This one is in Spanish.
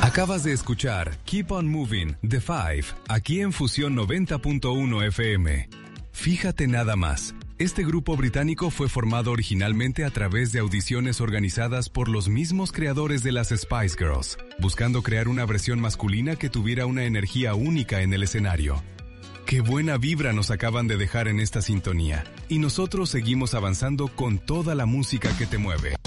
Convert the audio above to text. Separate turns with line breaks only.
Acabas de escuchar Keep on Moving, The Five, aquí en Fusión 90.1 FM. Fíjate nada más. Este grupo británico fue formado originalmente a través de audiciones organizadas por los mismos creadores de las Spice Girls, buscando crear una versión masculina que tuviera una energía única en el escenario. ¡Qué buena vibra nos acaban de dejar en esta sintonía! Y nosotros seguimos avanzando con toda la música que te mueve.